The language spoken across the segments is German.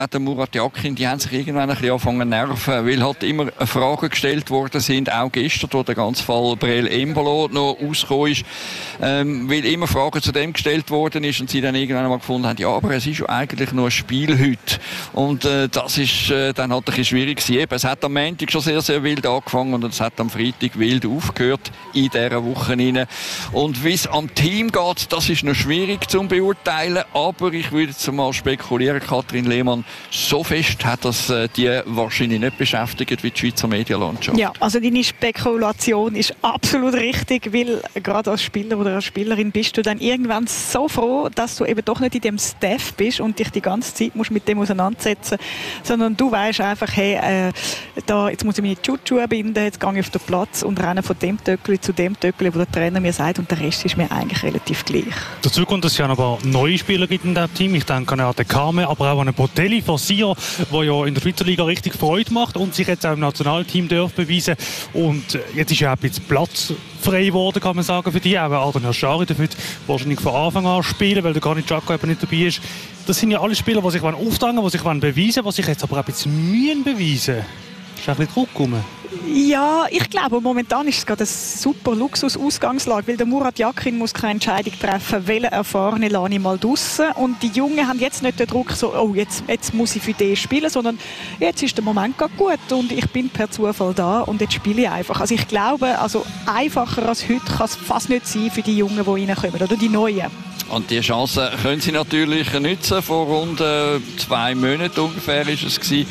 der Murat Yakin, die haben sich irgendwann ein bisschen angefangen zu nerven, weil halt immer Fragen gestellt worden sind, auch gestern, wo der ganze Fall Breel Embolo noch rausgekommen ist, weil immer Fragen zu dem gestellt worden ist und sie dann irgendwann mal gefunden haben, ja, aber es ist ja eigentlich nur ein Spiel heute. Und das ist dann halt ein bisschen schwierig gewesen. Es hat am Montag schon sehr, sehr wild angefangen und es hat am Freitag wild aufgehört in dieser Woche rein. Und wie es am Team geht, das ist noch schwierig zu beurteilen, aber ich würde jetzt mal spekulieren, Kathrin Lehmann, so fest hat das die wahrscheinlich nicht beschäftigt wie die Schweizer Medienlandschaft. Ja, also deine Spekulation ist absolut richtig, weil gerade als Spieler oder als Spielerin bist du dann irgendwann so froh, dass du eben doch nicht in dem Staff bist und dich die ganze Zeit musst mit dem auseinandersetzen, sondern du weißt einfach, hey, jetzt muss ich meine Schuhe binden, jetzt gehe ich auf den Platz und renne von dem Töckli zu dem Töckli, wo der Trainer mir sagt, und der Rest ist mir eigentlich relativ gleich. Dazu kommt, dass es ja noch ein paar neue Spieler gibt in diesem Team. Ich denke an den Kame, aber auch an den Botelli von Sion, der ja in der Schweizer Liga richtig Freude macht und sich jetzt auch im Nationalteam beweisen darf. Und jetzt ist ja auch ein bisschen Platz frei geworden, kann man sagen, für die. Auch Adrian Haschari darf wahrscheinlich von Anfang an spielen, weil der Granit Xhaka eben nicht dabei ist. Das sind ja alle Spieler, die sich aufdrängen, die sich beweisen, die sich jetzt aber auch ein bisschen beweisen müssen. Ist ein bisschen Druck gekommen. Ja, ich glaube, momentan ist es gerade eine super Luxus-Ausgangslage, weil der Murat Yakin muss keine Entscheidung treffen, welche Erfahrene lasse ich mal draussen. Und die Jungen haben jetzt nicht den Druck, so, oh, jetzt muss ich für den spielen, sondern jetzt ist der Moment gerade gut und ich bin per Zufall da und jetzt spiele ich einfach. Also ich glaube, einfacher als heute kann es fast nicht sein für die Jungen, die reinkommen, oder die Neuen. Und diese Chance können sie natürlich nutzen. Vor rund 2 Monaten ungefähr ist es gewesen.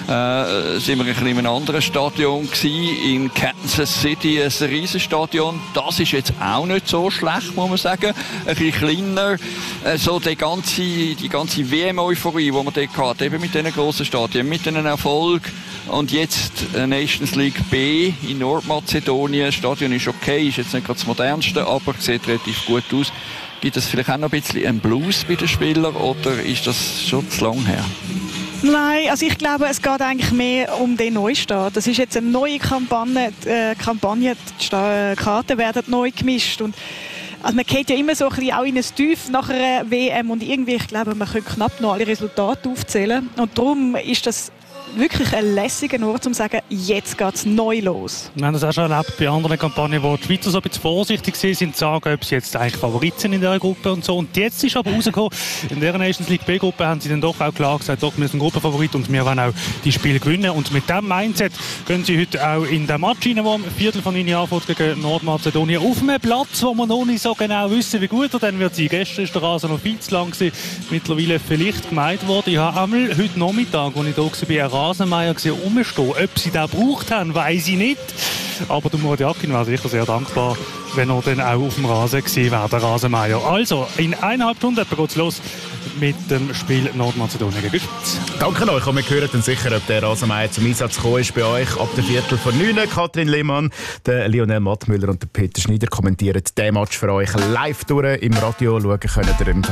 Sind wir ein bisschen in einem anderen Stadion gewesen, in Kansas City, ein Riesenstadion. Das ist jetzt auch nicht so schlecht, muss man sagen. Ein bisschen kleiner. So die ganze WM-Euphorie, die man dort hatte, eben mit diesen grossen Stadien, mit diesen Erfolg. Und jetzt Nations League B in Nordmazedonien. Das Stadion ist okay, ist jetzt nicht gerade das modernste, aber sieht relativ gut aus. Gibt es vielleicht auch noch ein bisschen einen Blues bei den Spielern oder ist das schon zu lang her? Nein, also ich glaube, es geht eigentlich mehr um den Neustart. Das ist jetzt eine neue Kampagne, die Karten werden neu gemischt und also man geht ja immer so ein bisschen auch in ein Tief nach einer WM und irgendwie, ich glaube, man kann knapp noch alle Resultate aufzählen und darum ist das wirklich ein lässiger Ort, um zu sagen, jetzt geht es neu los. Wir haben das auch schon erlebt bei anderen Kampagnen, wo die Schweizer so ein bisschen vorsichtig sind, zu sagen, ob sie jetzt eigentlich Favorit sind in dieser Gruppe und so. Und jetzt ist aber rausgekommen, in der Nations League B-Gruppe haben sie dann doch auch klar gesagt, doch, wir sind Gruppenfavorit und wir wollen auch die Spiele gewinnen. Und mit diesem Mindset gehen sie heute auch in den Match rein, der am Viertel von 9 anfängt gegen Nordmazedonien, auf einem Platz, wo wir noch nicht so genau wissen, wie gut er dann wird sein. Gestern war der Rasen noch viel zu lang gewesen, mittlerweile vielleicht gemeint worden. Ich habe einmal heute Nachmittag, als ich da war, Rasenmeier rumstehen. Ob sie den gebraucht haben, weiss ich nicht. Aber der Murat Yakin wäre sicher sehr dankbar, wenn er dann auch auf dem Rasen gewesen wäre, der Rasenmeier. Also, in 1,5 Stunden geht es los mit dem Spiel Nordmazedonien gegen Schweiz. Danke euch und wir hören dann sicher, ob der Rasenmeier zum Einsatz gekommen ist bei euch. Ab der Viertel von 9. Kathrin Lehmann, der Lionel Mattmüller und der Peter Schneider kommentieren den Match für euch live durch. Im Radio schauen könnt ihr im